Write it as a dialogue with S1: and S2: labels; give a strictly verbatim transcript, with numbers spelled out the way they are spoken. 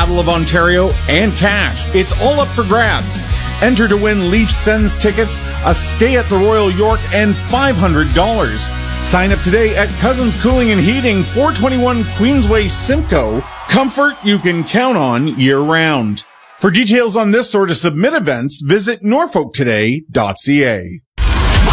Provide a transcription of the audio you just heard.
S1: Battle of Ontario, and cash. It's all up for grabs. Enter to win Leaf Sens tickets, a stay at the Royal York, and five hundred dollars. Sign up today at Cousins Cooling and Heating, four twenty-one Queensway, Simcoe. Comfort you can count on year-round. For details on this or to submit events, visit norfolk today dot c a.